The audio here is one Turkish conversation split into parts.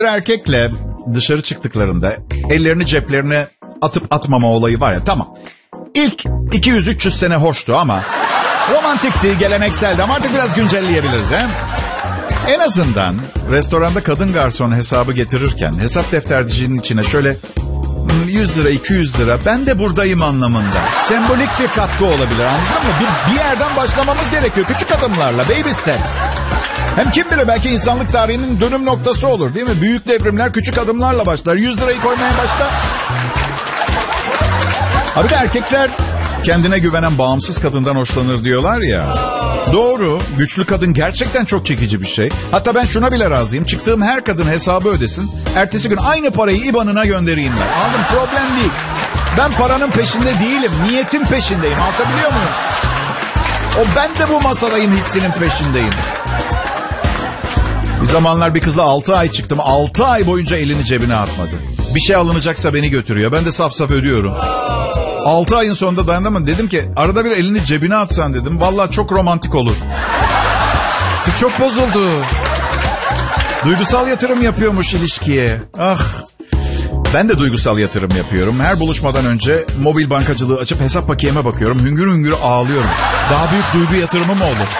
Erkekle dışarı çıktıklarında ellerini ceplerine atıp atmama olayı var ya, tamam. İlk 200-300 sene hoştu ama romantikti, gelenekseldi ama artık biraz güncelleyebiliriz. He? En azından restoranda kadın garson hesabı getirirken hesap deftercinin içine şöyle 100 lira 200 lira ben de buradayım anlamında sembolik bir katkı olabilir, anladın mı? Bir yerden başlamamız gerekiyor küçük adımlarla, baby steps. Hem kim bilir, belki insanlık tarihinin dönüm noktası olur, değil mi? Büyük devrimler küçük adımlarla başlar. 100 lirayı koymaya başla. Abi de erkekler kendine güvenen bağımsız kadından hoşlanır diyorlar ya. Doğru, güçlü kadın gerçekten çok çekici bir şey. Hatta ben şuna bile razıyım. Çıktığım her kadın hesabı ödesin. Ertesi gün aynı parayı IBAN'ına göndereyim ben. Aldım, problem değil. Ben paranın peşinde değilim. Niyetin peşindeyim. Anlatabiliyor muyum? Ben de bu masadayım hissinin peşindeyim. Bir zamanlar bir kızla 6 ay çıktım. 6 ay boyunca elini cebine atmadı. Bir şey alınacaksa beni götürüyor. Ben de saf saf ödüyorum. 6 ayın sonunda dayanamadım. Dedim ki arada bir elini cebine atsan dedim. Vallahi çok romantik olur. Çok bozuldu. Duygusal yatırım yapıyormuş ilişkiye. Ah. Ben de duygusal yatırım yapıyorum. Her buluşmadan önce mobil bankacılığı açıp hesap bakiyeme bakıyorum. Hüngür hüngür ağlıyorum. Daha büyük duygu yatırımı mı olur?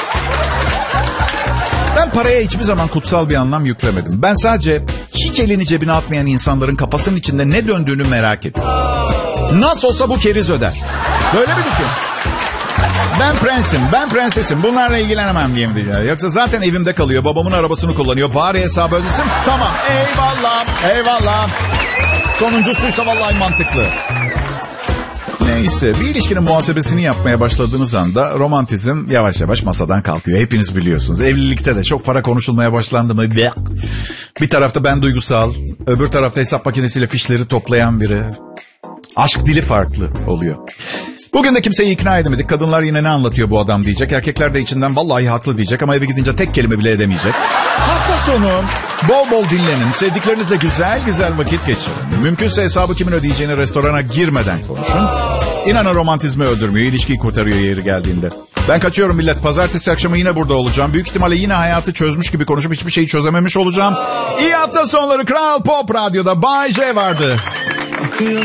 Ben paraya hiçbir zaman kutsal bir anlam yüklemedim. Ben sadece hiç elini cebine atmayan insanların kafasının içinde ne döndüğünü merak ettim. Nasıl olsa bu keriz öder. Böyle mi ki? Ben prensim, ben prensesim. Bunlarla ilgilenemem diyeyim diye. Yoksa zaten evimde kalıyor. Babamın arabasını kullanıyor. Bari hesabı ödesin. Tamam, eyvallah, eyvallah. Sonuncusuysa vallahi mantıklı. Neyse, bir ilişkinin muhasebesini yapmaya başladığınız anda romantizm yavaş yavaş masadan kalkıyor. Hepiniz biliyorsunuz. Evlilikte de çok para konuşulmaya başlandı mı? Bir tarafta ben duygusal, öbür tarafta hesap makinesiyle fişleri toplayan biri. Aşk dili farklı oluyor. Bugün de kimseyi ikna edemedik. Kadınlar yine ne anlatıyor bu adam diyecek. Erkekler de içinden vallahi haklı diyecek ama eve gidince tek kelime bile edemeyecek. Hafta sonu bol bol dinlenin. Sevdiklerinizle güzel güzel vakit geçirin. Mümkünse hesabı kimin ödeyeceğini restorana girmeden konuşun. İnanın romantizmi öldürmüyor. İlişkiyi kurtarıyor yeri geldiğinde. Ben kaçıyorum millet. Pazartesi akşamı yine burada olacağım. Büyük ihtimalle yine hayatı çözmüş gibi konuşup hiçbir şeyi çözememiş olacağım. İyi hafta sonları. Kral Pop Radyo'da Bay J vardı.